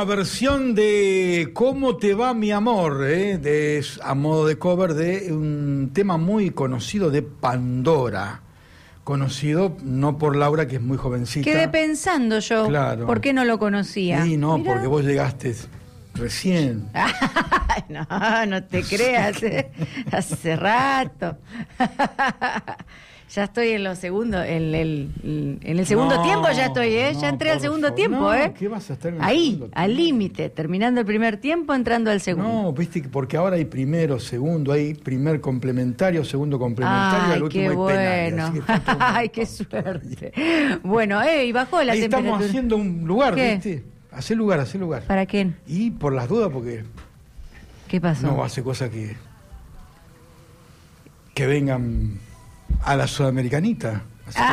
una versión de ¿Cómo te va mi amor? A modo de cover de un tema muy conocido de Pandora. Conocido no por Laura, que es muy jovencita. Quedé pensando yo, claro. ¿Por qué no lo conocía? Sí, no, Mirá. porque vos llegaste recién. No te creas, hace rato. Ya estoy en lo segundo, en el segundo tiempo ya estoy, ya entré al segundo tiempo, ¿Qué vas a estar en el ahí, segundo tiempo? al límite, terminando el primer tiempo, entrando al segundo. No, viste, porque ahora hay primero, segundo, hay primer complementario, segundo complementario, y al último hay penal. Bueno. Así que falta Ay, qué suerte. Bueno, y bajó la ahí temperatura. estamos haciendo un lugar, ¿Qué? ¿viste? Hacé lugar. ¿Para quién? Y por las dudas, porque ¿Qué pasó? no hace cosas que vengan a la sudamericanita.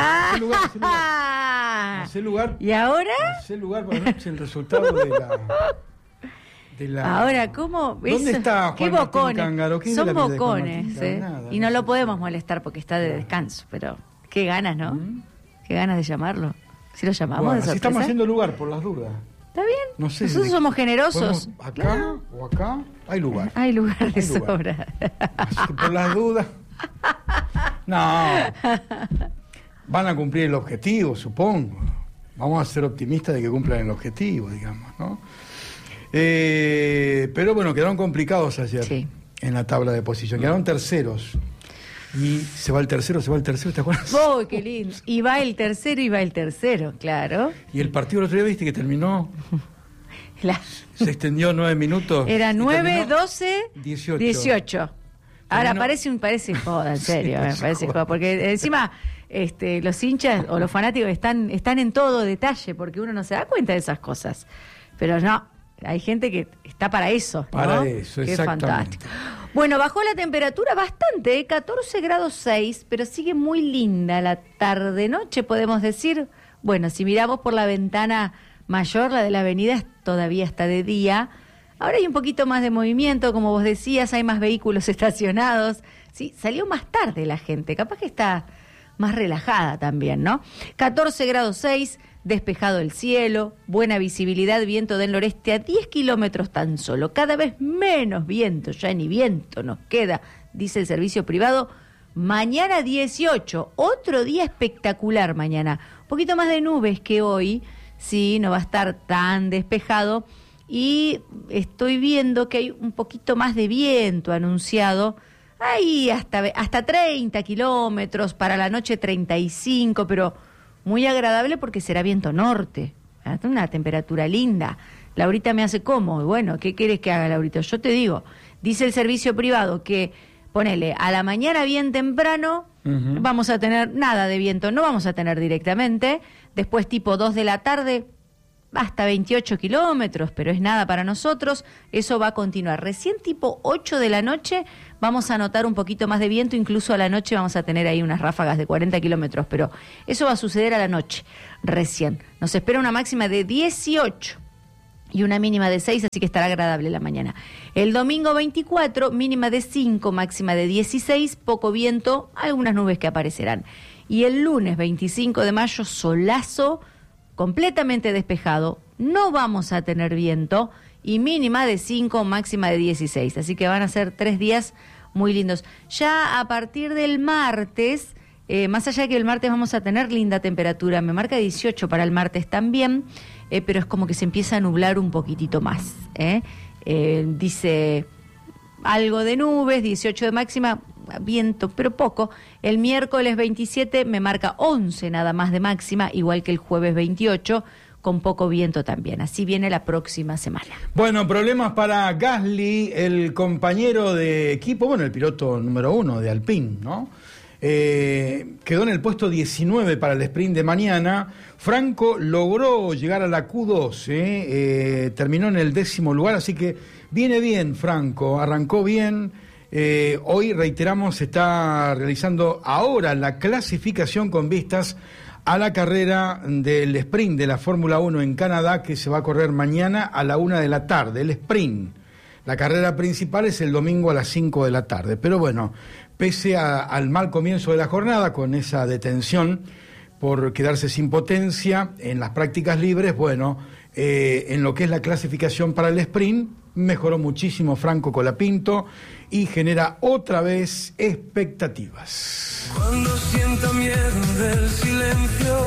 Hacé lugar. ¿Y ahora? Hacé lugar para ver el resultado de la... Ahora, ¿cómo? ¿Dónde está Juan ¿Qué Martín bocones? Cángaro? ¿Qué es Son de la vida de Juan bocones, Martín? Nada, y no no lo sé. podemos molestar porque está de descanso, pero qué ganas, ¿no? Qué ganas de llamarlo. Si lo llamamos Bueno, de así sorpresa. estamos haciendo lugar por las dudas. ¿Está bien? No sé, Nosotros somos generosos. Acá Claro. o acá hay lugar. Hay lugar de Hay lugar. sobra. Así que por las dudas. No. Van a cumplir el objetivo, supongo. Vamos a ser optimistas de que cumplan el objetivo, digamos, ¿no? Pero bueno, quedaron complicados ayer en la tabla de posición. Quedaron terceros. Y se va el tercero, ¿te acuerdas? ¡Oh, qué lindo! Y va el tercero, claro. Y el partido el otro día, viste, que terminó. Se extendió 9 minutos. Era y 9, terminó 12, 18. Ahora parece joda, en serio, Sí, me parece parece joda. joda, porque encima los hinchas o los fanáticos están en todo detalle, porque uno no se da cuenta de esas cosas. Pero no, hay gente que está para eso, ¿no? Para eso, Qué exactamente. fantástico. Bueno, bajó la temperatura bastante, 14 grados 6, pero sigue muy linda la tarde-noche, podemos decir. Bueno, si miramos por la ventana mayor, la de la avenida, todavía está de día. Ahora hay un poquito más de movimiento, como vos decías, hay más vehículos estacionados. Sí, salió más tarde la gente, capaz que está más relajada también, ¿no? 14 grados 6, despejado el cielo, buena visibilidad, viento del noreste a 10 kilómetros tan solo. Cada vez menos viento, ya ni viento nos queda, dice el servicio privado. Mañana 18, otro día espectacular mañana. Un poquito más de nubes que hoy, sí, no va a estar tan despejado. Y estoy viendo que hay un poquito más de viento anunciado. Hay hasta 30 kilómetros, para la noche 35, pero muy agradable porque será viento norte. Una temperatura linda. Laurita me hace cómo. Bueno, ¿qué querés que haga, Laurita? Yo te digo, dice el servicio privado que, ponele, a la mañana bien temprano, vamos a tener nada de viento, no vamos a tener directamente. Después tipo 2 de la tarde, hasta 28 kilómetros, pero es nada para nosotros. Eso va a continuar. Recién tipo 8 de la noche vamos a notar un poquito más de viento, incluso a la noche vamos a tener ahí unas ráfagas de 40 kilómetros, pero eso va a suceder a la noche, recién. Nos espera una máxima de 18 y una mínima de 6, así que estará agradable la mañana. El domingo 24, mínima de 5, máxima de 16, poco viento, algunas nubes que aparecerán. Y el lunes 25 de mayo, solazo, completamente despejado, no vamos a tener viento y mínima de 5, máxima de 16. Así que van a ser 3 días muy lindos. Ya a partir del martes, más allá de que el martes vamos a tener linda temperatura, me marca 18 para el martes también, pero es como que se empieza a nublar un poquitito más. Dice algo de nubes, 18 de máxima, viento, pero poco. El miércoles 27 me marca 11 nada más de máxima, igual que el jueves 28, con poco viento también. Así viene la próxima semana. Bueno, problemas para Gasly, el compañero de equipo, bueno, el piloto número 1 de Alpine, ¿no? Quedó en el puesto 19 para el sprint de mañana. Franco logró llegar a la Q2, terminó en el 10º lugar, así que viene bien Franco, arrancó bien. Hoy, reiteramos, se está realizando ahora la clasificación con vistas a la carrera del sprint de la Fórmula 1 en Canadá, que se va a correr mañana a la 1 de la tarde, el sprint. La carrera principal es el domingo a las 5 de la tarde, pero bueno, pese al mal comienzo de la jornada, con esa detención, por quedarse sin potencia en las prácticas libres. Bueno, en lo que es la clasificación para el sprint, mejoró muchísimo Franco Colapinto y genera otra vez expectativas. Cuando sienta miedo del silencio.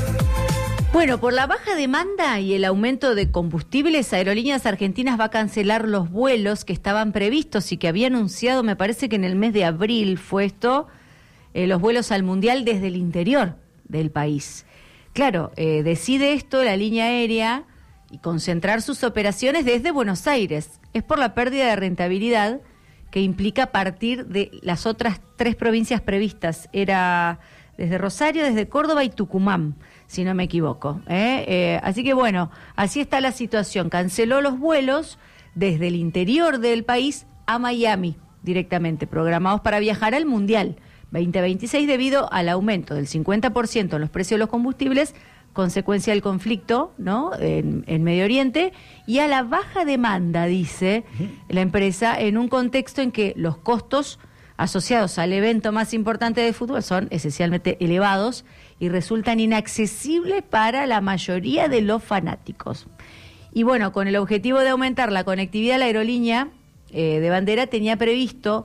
Bueno, por la baja demanda y el aumento de combustibles, Aerolíneas Argentinas va a cancelar los vuelos que estaban previstos y que había anunciado, me parece que en el mes de abril fue esto, los vuelos al Mundial desde el interior del país. Claro, decide esto la línea aérea y concentrar sus operaciones desde Buenos Aires. Es por la pérdida de rentabilidad que implica partir de las otras 3 provincias previstas. Era desde Rosario, desde Córdoba y Tucumán, si no me equivoco. Así que bueno, así está la situación. Canceló los vuelos desde el interior del país a Miami directamente, programados para viajar al Mundial 2026 debido al aumento del 50% en los precios de los combustibles, consecuencia del conflicto, ¿no?, en Medio Oriente, y a la baja demanda, dice la empresa, en un contexto en que los costos asociados al evento más importante de fútbol son esencialmente elevados y resultan inaccesibles para la mayoría de los fanáticos. Y bueno, con el objetivo de aumentar la conectividad, la aerolínea de bandera tenía previsto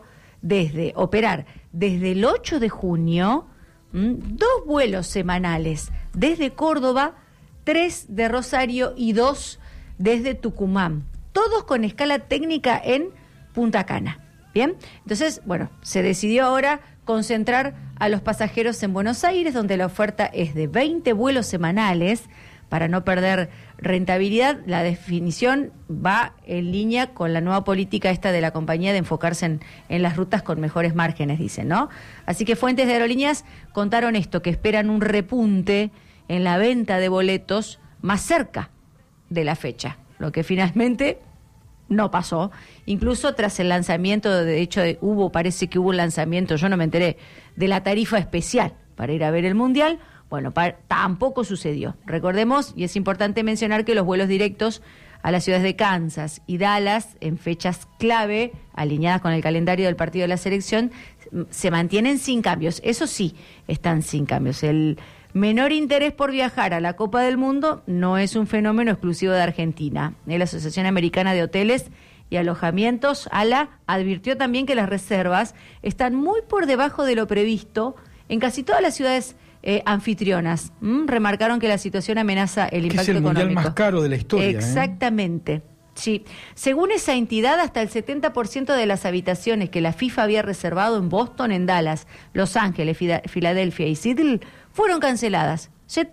operar desde el 8 de junio 2 vuelos semanales desde Córdoba, 3 de Rosario y 2 desde Tucumán, todos con escala técnica en Punta Cana. Bien, entonces, bueno, se decidió ahora concentrar a los pasajeros en Buenos Aires, donde la oferta es de 20 vuelos semanales para no perder rentabilidad. La definición va en línea con la nueva política esta de la compañía de enfocarse en las rutas con mejores márgenes, dicen, ¿no? Así que fuentes de aerolíneas contaron esto, que esperan un repunte en la venta de boletos más cerca de la fecha, lo que finalmente no pasó, incluso tras el lanzamiento, de hecho parece que hubo un lanzamiento, yo no me enteré, de la tarifa especial para ir a ver el Mundial. Bueno, tampoco sucedió. Recordemos, y es importante mencionar, que los vuelos directos a las ciudades de Kansas y Dallas, en fechas clave, alineadas con el calendario del partido de la selección, se mantienen sin cambios. Eso sí, están sin cambios. El menor interés por viajar a la Copa del Mundo no es un fenómeno exclusivo de Argentina. La Asociación Americana de Hoteles y Alojamientos, ALA, advirtió también que las reservas están muy por debajo de lo previsto en casi todas las ciudades anfitrionas. Remarcaron que la situación amenaza el impacto económico. Es el mundial más caro de la historia. Exactamente. Sí. Según esa entidad, hasta el 70% de las habitaciones que la FIFA había reservado en Boston, en Dallas, Los Ángeles, Filadelfia y Seattle fueron canceladas.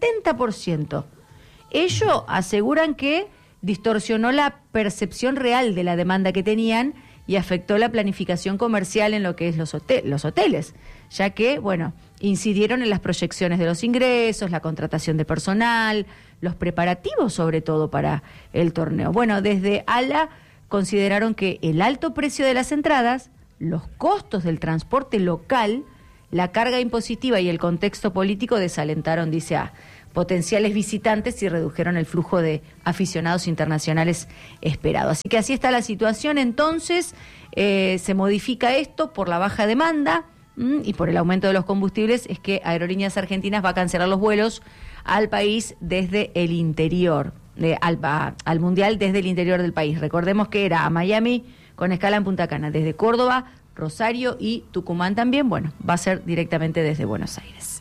70%. Ellos aseguran que distorsionó la percepción real de la demanda que tenían y afectó la planificación comercial en lo que es los hoteles, ya que, bueno, incidieron en las proyecciones de los ingresos, la contratación de personal, los preparativos sobre todo para el torneo. Bueno, desde ALA consideraron que el alto precio de las entradas, los costos del transporte local, la carga impositiva y el contexto político desalentaron, dice, a potenciales visitantes y redujeron el flujo de aficionados internacionales esperado. Así que así está la situación. Entonces, se modifica esto por la baja demanda y por el aumento de los combustibles. Es que Aerolíneas Argentinas va a cancelar los vuelos al país desde el interior, al Mundial desde el interior del país. Recordemos que era a Miami con escala en Punta Cana, desde Córdoba, Rosario y Tucumán también. Bueno, va a ser directamente desde Buenos Aires.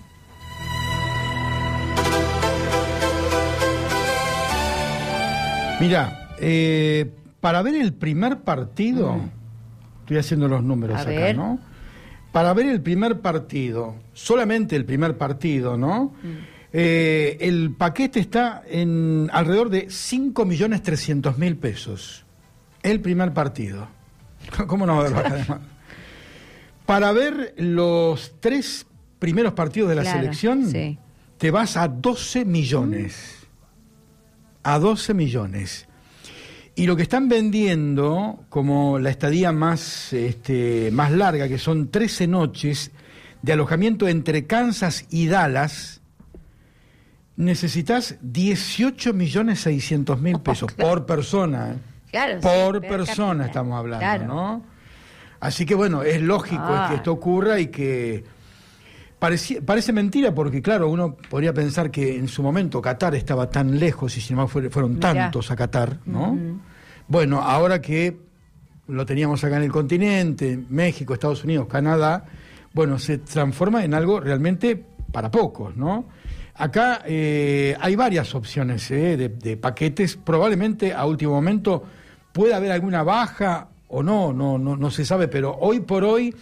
Mira, para ver el primer partido, estoy haciendo los números acá, ¿no? Para ver el primer partido, solamente el primer partido, ¿no? El paquete está en alrededor de 5.300.000 pesos. El primer partido. ¿Cómo no va a haber baja demanda? Para ver los 3 primeros partidos de la selección, sí, te vas a 12 millones. A 12 millones. Y lo que están vendiendo como la estadía más larga, que son 13 noches de alojamiento entre Kansas y Dallas, necesitas 18.600.000 pesos por persona. Claro, por persona estamos hablando, ¿no? Así que bueno, es lógico que esto ocurra y que Parece mentira porque, claro, uno podría pensar que en su momento Qatar estaba tan lejos y sin embargo fueron tantos a Qatar, ¿no? Bueno, ahora que lo teníamos acá en el continente, México, Estados Unidos, Canadá, bueno, se transforma en algo realmente para pocos, ¿no? Acá hay varias opciones de paquetes. Probablemente a último momento pueda haber alguna baja o no se sabe, pero hoy por hoy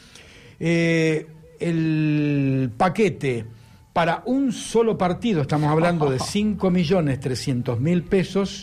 el paquete para un solo partido, estamos hablando de 5.300.000 pesos,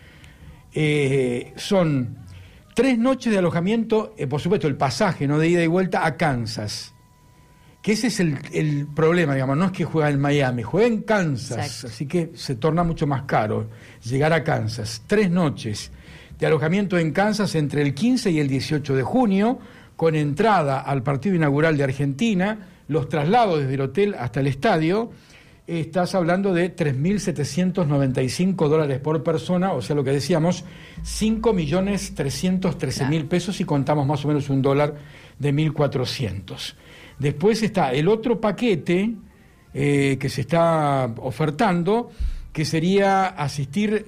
son 3 noches de alojamiento, por supuesto el pasaje, no de ida y vuelta, a Kansas. Que ese es el problema, digamos, no es que juega en Miami, juega en Kansas, exacto. Así que se torna mucho más caro llegar a Kansas. 3 noches de alojamiento en Kansas entre el 15 y el 18 de junio, con entrada al partido inaugural de Argentina, los traslados desde el hotel hasta el estadio. Estás hablando de $3.795 por persona, o sea, lo que decíamos, 5.313.000 pesos, y contamos más o menos un dólar de 1.400. Después está el otro paquete que se está ofertando, que sería asistir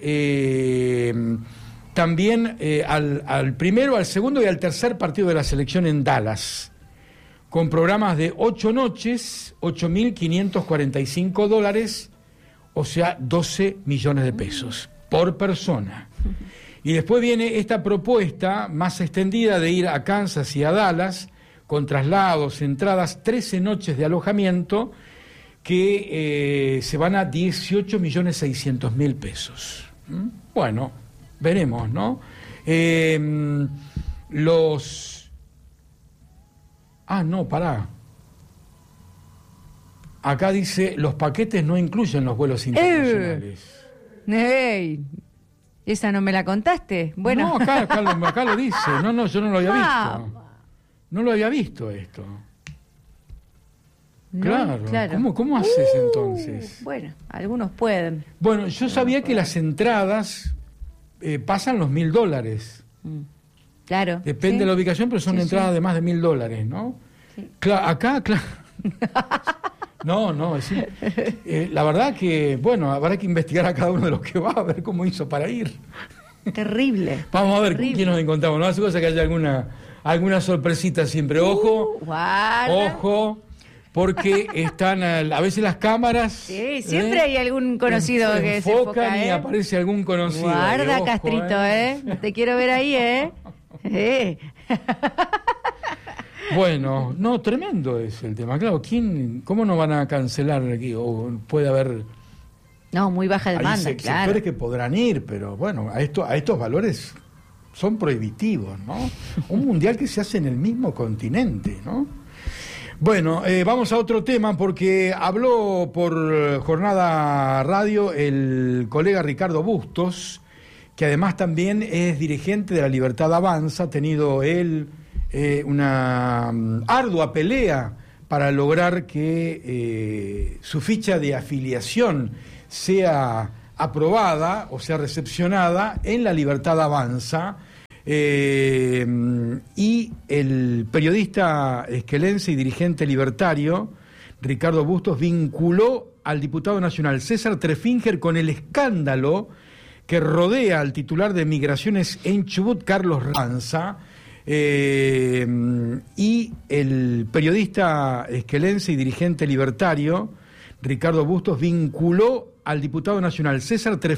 también al primero, al segundo y al tercer partido de la selección en Dallas, con programas de 8 noches, $8.545, o sea, 12 millones de pesos por persona. Y después viene esta propuesta más extendida de ir a Kansas y a Dallas, con traslados, entradas, 13 noches de alojamiento, que se van a 18.600.000 pesos. Bueno, veremos, ¿no? No, pará. Acá dice, los paquetes no incluyen los vuelos internacionales. ¡Ey! ¿Esa no me la contaste? Bueno. No, acá lo dice. No, yo no lo había visto. No lo había visto esto. No, claro. ¿Cómo haces entonces? Bueno, algunos pueden. Bueno, yo sabía que las entradas pasan los $1.000. Claro. Depende de la ubicación, pero son entradas de más de $1.000, ¿no? Sí. Acá. No, es la verdad que, bueno, habrá que investigar a cada uno de los que va, a ver cómo hizo para ir. Terrible. Vamos a ver con quién nos encontramos. No hace cosa que haya alguna sorpresita siempre. Ojo, porque están a veces las cámaras. Sí, siempre hay algún conocido que se enfoca, y aparece algún conocido. Guarda, Castrito, te quiero ver ahí, Bueno, no, tremendo es el tema. Claro, ¿cómo no van a cancelar aquí? O puede haber... No, muy baja demanda, hay sectores que podrán ir, pero bueno, a estos valores son prohibitivos, ¿no? Un mundial que se hace en el mismo continente, ¿no? Bueno, vamos a otro tema, porque habló por Jornada Radio el colega Ricardo Bustos, que además también es dirigente de La Libertad Avanza. Ha tenido él una ardua pelea para lograr que su ficha de afiliación sea aprobada o sea recepcionada en La Libertad Avanza, y el periodista esquelense y dirigente libertario Ricardo Bustos vinculó al diputado nacional César Trefinger con el escándalo que rodea al titular de Migraciones en Chubut, Carlos Ranza, y el periodista esquelense y dirigente libertario Ricardo Bustos vinculó al diputado nacional César Trefinger